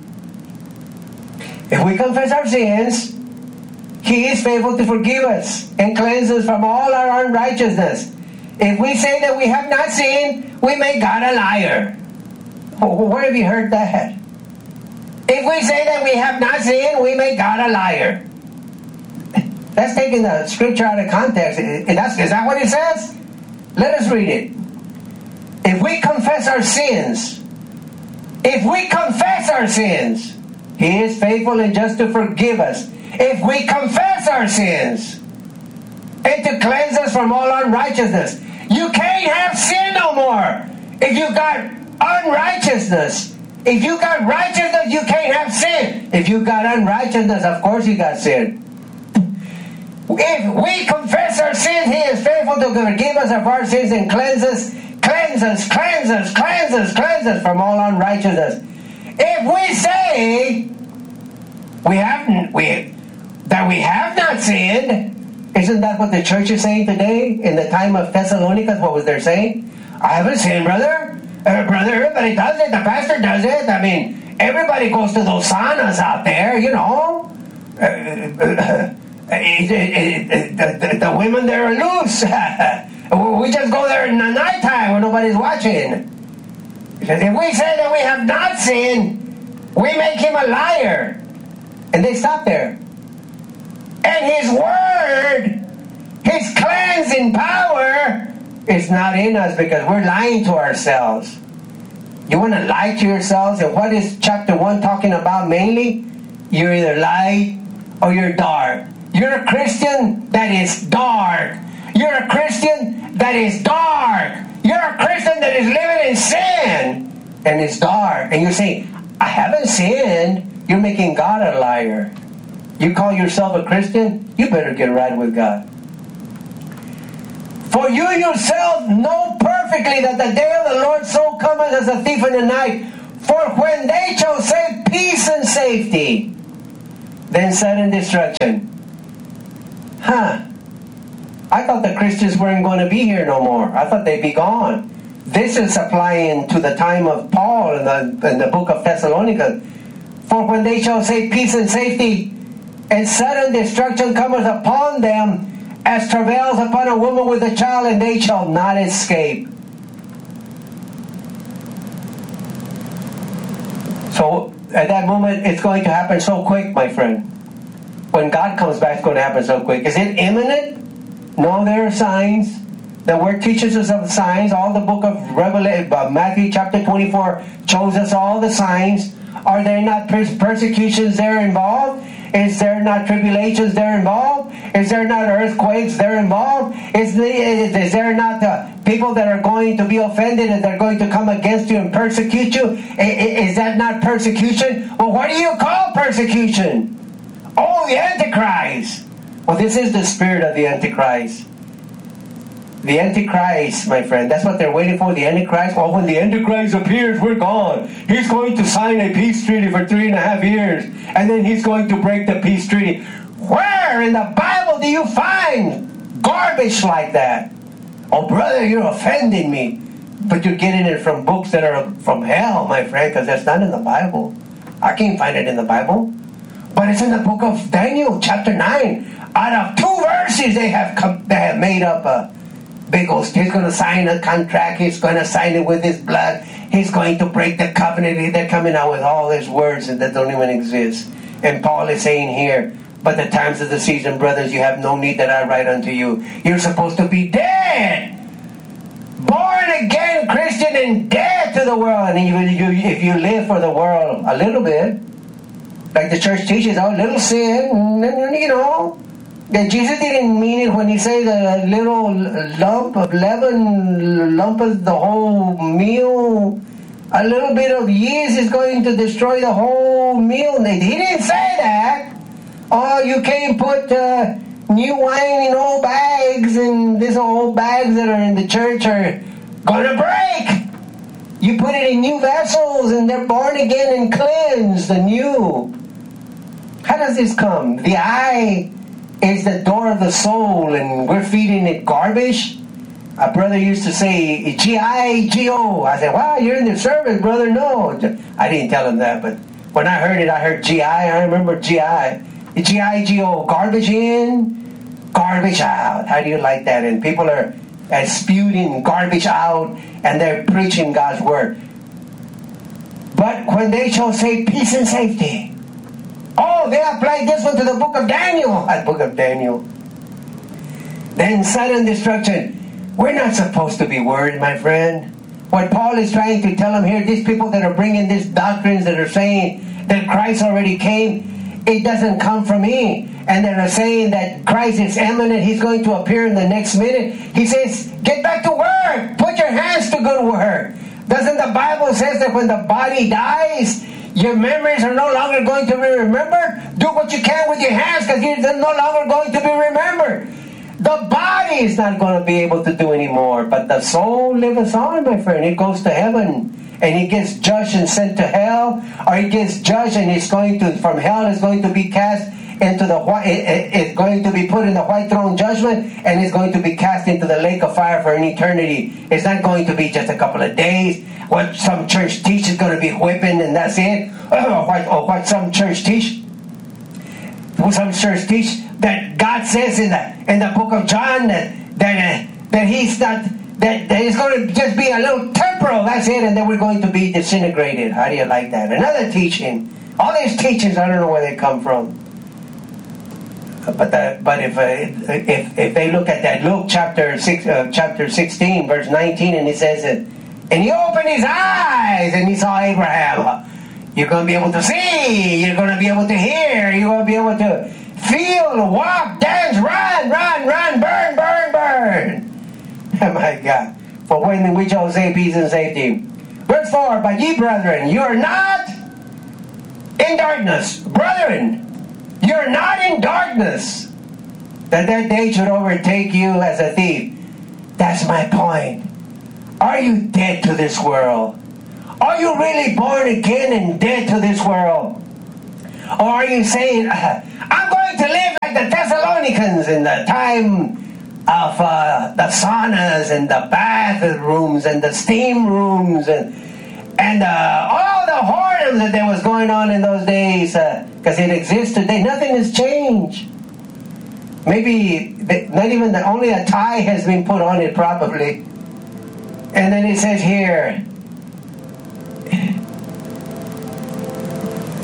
if we confess our sins, He is faithful to forgive us and cleanse us from all our unrighteousness. If we say that we have not sinned, we make God a liar. Where have you heard that? If we say that we have not sinned, we make God a liar. That's taking the scripture out of context. And that's, is that what it says? Let us read it. If we confess our sins, if we confess our sins, He is faithful and just to forgive us. If we confess our sins and to cleanse us from all unrighteousness. You can't have sin no more. If you got unrighteousness, if you got righteousness, you can't have sin. If you got unrighteousness, of course you got sin. If we confess our sins, He is faithful to forgive us of our sins and cleanse us, cleanse us, cleanse us, cleanse us, cleanse us from all unrighteousness. If we say we haven't, we that we have not sinned, isn't that what the church is saying today? In the time of Thessalonica, what was they saying? I haven't sinned, brother. Uh, brother, everybody does it. The pastor does it. I mean, everybody goes to those saunas out there, you know. Uh, uh, It, it, it, the, the, the women there are loose. We just go there in the nighttime when nobody's watching. If we say that we have not sinned, we make Him a liar. And they stop there. And His word, His cleansing power is not in us because we're lying to ourselves. You want to lie to yourselves? And what is chapter one talking about mainly? You're either light or you're dark. You're a Christian that is dark. You're a Christian that is dark. You're a Christian that is living in sin and it's dark. And you're saying, I haven't sinned. You're making God a liar. You call yourself a Christian? You better get right with God. For you yourself know perfectly that the day of the Lord so cometh as a thief in the night. For when they shall say peace and safety, then sudden destruction. Huh. I thought the Christians weren't going to be here no more. I thought they'd be gone. This is applying to the time of Paul in the, in the book of Thessalonica. For when they shall say peace and safety, and sudden destruction cometh upon them, as travails upon a woman with a child, and they shall not escape. So at that moment, it's going to happen so quick, my friend. When God comes back, it's going to happen so quick. Is it imminent? No, there are signs. The Word teaches us of signs. All the book of Revelation, uh, Matthew chapter twenty-four shows us all the signs. Are there not pers- persecutions there involved? Is there not tribulations there involved? Is there not earthquakes there involved? Is, the, is, is there not uh, people that are going to be offended and they're going to come against you and persecute you? Is, is that not persecution? Well, what do you call persecution? Oh, the Antichrist. Well, this is the spirit of the Antichrist. The Antichrist, my friend, that's what they're waiting for, the Antichrist. Well, when the Antichrist appears, we're gone. He's going to sign a peace treaty for three and a half years, and then he's going to break the peace treaty. Where in the Bible do you find garbage like that? Oh, brother, you're offending me. But you're getting it from books that are from hell, my friend, because that's not in the Bible. I can't find it in the Bible. But it's in the book of Daniel, chapter nine. Out of two verses, they have come, they have made up a big old, he's going to sign a contract, he's going to sign it with his blood, he's going to break the covenant. They're coming out with all these words that don't even exist. And Paul is saying here, but the times of the season, brothers, you have no need that I write unto you. You're supposed to be dead. Born again Christian and dead to the world. And you, you, if you live for the world a little bit, like the church teaches, oh, little sin, you know, that Jesus didn't mean it when he said a little lump of leaven lumpeth the whole meal. A little bit of yeast is going to destroy the whole meal. He didn't say that. Oh, you can't put uh, new wine in old bags, and these old bags that are in the church are going to break. You put it in new vessels, and they're born again and cleansed anew. How does this come? The eye is the door of the soul, and we're feeding it garbage. A brother used to say, G I G O. I said, wow, you're in the service, brother. No. I didn't tell him that, but when I heard it, I heard G I. I remember G I. G I G O. Garbage in, garbage out. How do you like that? And people are uh, spewing garbage out, and they're preaching God's word. But when they shall say peace and safety, oh, they applied this one to the book of Daniel. The book of Daniel. Then sudden destruction. We're not supposed to be worried, my friend. What Paul is trying to tell them here, these people that are bringing these doctrines that are saying that Christ already came, it doesn't come from me. And they're saying that Christ is imminent, he's going to appear in the next minute. He says, get back to work. Put your hands to good work. Doesn't the Bible say that when the body dies, your memories are no longer going to be remembered? Do what you can with your hands, because they're no longer going to be remembered. The body is not going to be able to do anymore, but the soul liveth on, my friend. It goes to heaven, and it gets judged and sent to hell, or it gets judged and it's going to, from hell, it's going to be cast into the white, it, it, it's going to be put in the white throne judgment, and it's going to be cast into the lake of fire for an eternity. It's not going to be just a couple of days. What some church teach is going to be whipping, and that's it. Or what, or what some church teach, some church teach that God says in the in the book of John that that uh, that he's not that, that it's going to just be a little temporal. That's it, and then we're going to be disintegrated. How do you like that? Another teaching. All these teachings, I don't know where they come from. But that, but if uh, if if they look at that Luke chapter six, uh, chapter sixteen, verse nineteen, and it says that, and he opened his eyes and he saw Abraham. You're going to be able to see. You're going to be able to hear. You're going to be able to feel, walk, dance, run, run, run, burn, burn, burn. Oh my God! For when we shall say peace and safety. Verse four. But ye brethren, you are not in darkness, brethren. You're not in darkness, that that day should overtake you as a thief. That's my point. Are you dead to this world? Are you really born again and dead to this world? Or are you saying, I'm going to live like the Thessalonians in the time of uh, the saunas and the bathrooms and the steam rooms and and uh, all the whoredom that there was going on in those days, because uh, it exists today. Nothing has changed. Maybe not even the, only a tie has been put on it probably. And then it says here,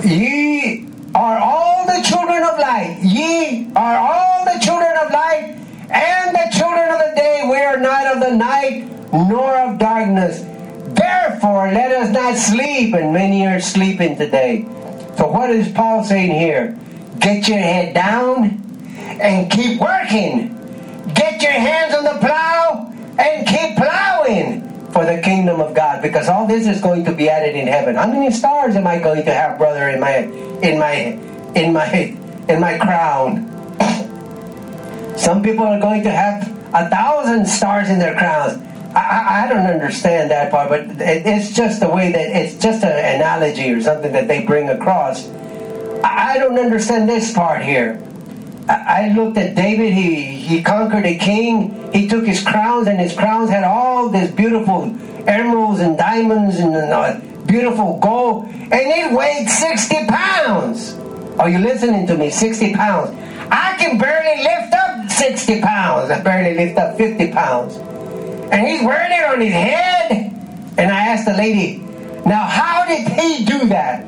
Ye are all the children of light. Ye are all the children of light, and the children of the day. We are not of the night, nor of darkness. Therefore, let us not sleep, and many are sleeping today. So what is Paul saying here? Get your head down and keep working. Get your hands on the plow and keep plowing for the kingdom of God, because all this is going to be added in heaven. How many stars am I going to have, brother, in my in my in my in my crown? Some people are going to have a thousand stars in their crowns. I, I, I don't understand that part, but it, it's just the way that it's just an analogy or something that they bring across. I, I don't understand this part here. I looked at David. He, he conquered a king. He took his crowns, and his crowns had all this beautiful emeralds and diamonds and uh, beautiful gold. And it weighed sixty pounds. Are you listening to me? sixty pounds. I can barely lift up sixty pounds. I barely lift up fifty pounds. And he's wearing it on his head. And I asked the lady, now how did he do that?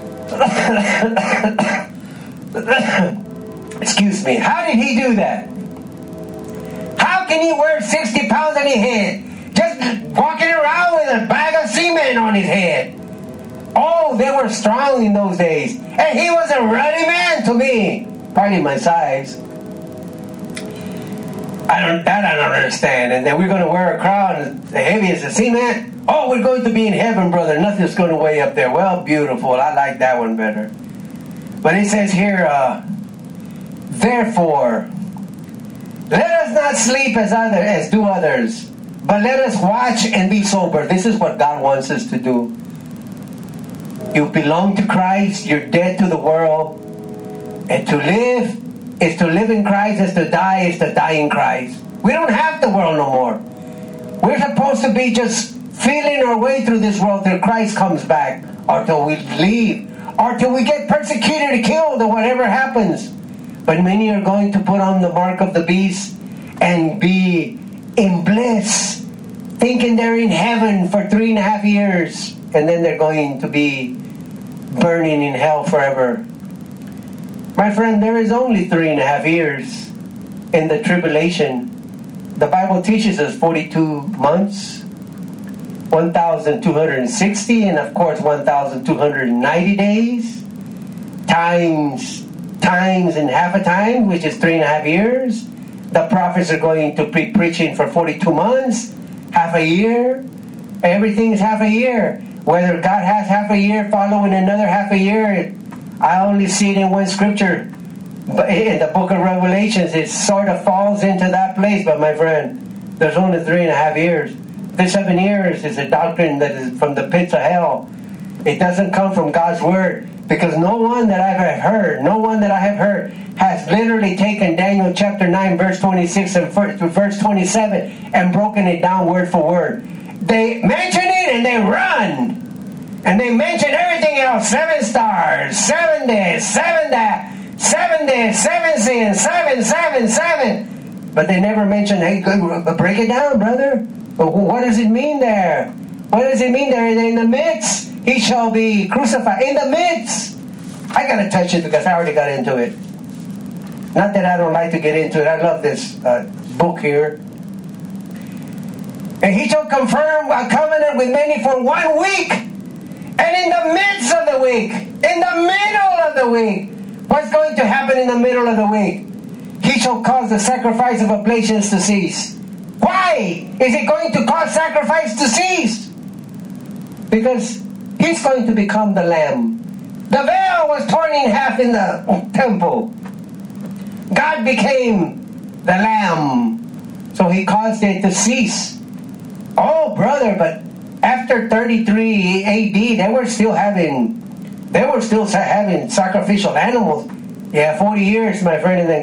Excuse me. How did he do that? How can he wear sixty pounds on his head? Just walking around with a bag of cement on his head. Oh, they were strong in those days. And he was a ruddy man to me. Pardon my size. I don't, that I don't understand. And then we're going to wear a crown as heavy as a cement. Oh, we're going to be in heaven, brother. Nothing's going to weigh up there. Well, beautiful. I like that one better. But it says here, uh, therefore, let us not sleep as other as do others, but let us watch and be sober. This is what God wants us to do. You belong to Christ. You're dead to the world. And to live is to live in Christ. Is to die is to die in Christ. We don't have the world no more. We're supposed to be just feeling our way through this world till Christ comes back, or till we leave, or till we get persecuted or killed, or whatever happens. But many are going to put on the mark of the beast and be in bliss, thinking they're in heaven for three and a half years, and then they're going to be burning in hell forever. My friend, there is only three and a half years in the tribulation. The Bible teaches us forty-two months, one thousand two hundred sixty, and of course one thousand two hundred ninety days, times times and half a time, which is three and a half years. The prophets are going to be preaching for forty-two months, half a year. Everything is half a year. Whether God has half a year following another half a year, I only see it in one scripture. But in the book of Revelations, it sort of falls into that place. But my friend, there's only three and a half years. The seven years is a doctrine that is from the pits of hell. It doesn't come from God's word. Because no one that I have heard, no one that I have heard has literally taken Daniel chapter nine, verse twenty-six and verse twenty-seven and broken it down word for word. They mention it and they run. And they mention everything else. Seven stars, seven days, seven days, seven days, seven sins, seven, seven, seven. But they never mention, hey, break it down, brother. What does it mean there? What does it mean there? In the midst, he shall be crucified. In the midst. I got to touch it because I already got into it. Not that I don't like to get into it. I love this uh, book here. And he shall confirm a covenant with many for one week. And in the midst of the week, in the middle of the week, what's going to happen in the middle of the week? He shall cause the sacrifice of oblations to cease. Why is it going to cause sacrifice to cease? Because he's going to become the lamb. The veil was torn in half in the temple. God became the lamb. So he caused it to cease. Oh, brother, but after thirty-three A D, they were still having, they were still having sacrificial animals. Yeah, forty years, my friend, and then